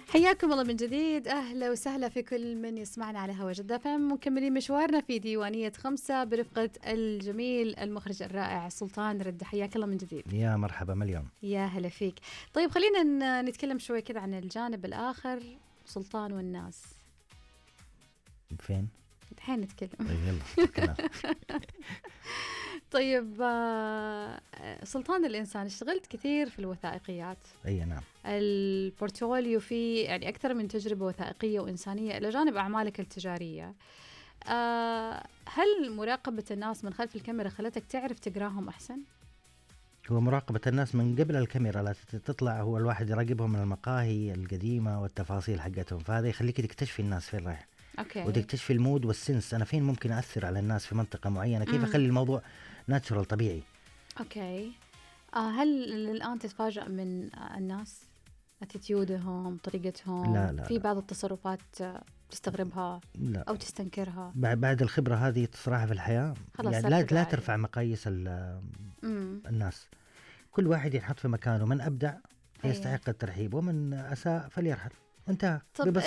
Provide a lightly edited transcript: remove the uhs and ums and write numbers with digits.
حياكم الله من جديد، أهلا وسهلا في كل من يسمعنا على هوا جدة فم. مكملين مشوارنا في ديوانية 5 برفقة الجميل المخرج الرائع سلطان رد. حياك الله من جديد. يا مرحبا مليون. يا هلا فيك. طيب خلينا نتكلم شوي كذا عن الجانب الآخر، سلطان والناس. فين؟ الحين نتكلم. يلا. طيب سلطان، الإنسان اشتغلت كثير في الوثائقيات. أي نعم. البورتفوليو فيه يعني أكثر من تجربة وثائقية وإنسانية إلى جانب أعمالك التجارية. هل مراقبة الناس من خلف الكاميرا خلتك تعرف تقراهم أحسن؟ هو مراقبة الناس من قبل الكاميرا لا تطلع، هو الواحد يراقبهم من المقاهي القديمة والتفاصيل حقتهم، فهذا يخليك تكتشفي الناس فين رايح. أوكي. وتكتشفي المود والسنس، أنا فين ممكن أثر على الناس في منطقة معينة، كيف أخلي الموضوع ناتشورال طبيعي. أوكي. هل الآن تتفاجأ من الناس، اتيتيودهم، طريقتهم؟ لا في بعض التصرفات تستغربها لا. أو تستنكرها؟ بعد الخبرة هذه صراحة في الحياة يعني لا ترفع مقاييس الناس. كل واحد ينحط في مكانه، من أبدع يستحق الترحيب ومن أساء فليرحل، انتهى. طب